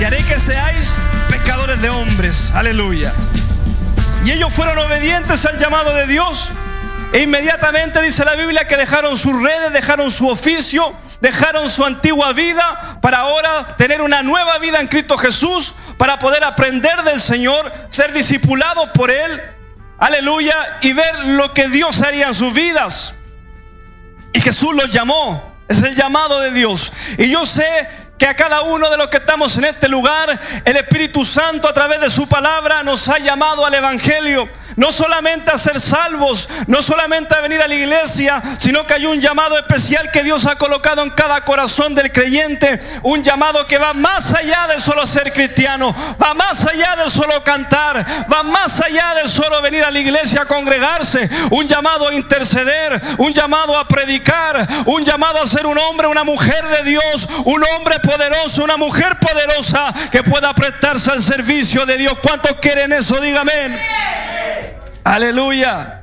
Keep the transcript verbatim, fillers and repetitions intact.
y haré que seáis pescadores de hombres. Aleluya. Y ellos fueron obedientes al llamado de Dios. E inmediatamente dice la Biblia que dejaron sus redes, dejaron su oficio, dejaron su antigua vida para ahora tener una nueva vida en Cristo Jesús, para poder aprender del Señor, ser discipulados por Él. Aleluya. Y ver lo que Dios haría en sus vidas. Y Jesús los llamó. Es el llamado de Dios. Y yo sé que a cada uno de los que estamos en este lugar, el Espíritu Santo a través de su palabra nos ha llamado al Evangelio. No solamente a ser salvos, no solamente a venir a la iglesia, sino que hay un llamado especial que Dios ha colocado en cada corazón del creyente. Un llamado que va más allá de solo ser cristiano, va más allá de solo cantar, va más allá de solo venir a la iglesia a congregarse. Un llamado a interceder, un llamado a predicar, un llamado a ser un hombre, una mujer de Dios, un hombre poderoso, una mujer poderosa que pueda prestarse al servicio de Dios. ¿Cuántos quieren eso? Dígame. Aleluya.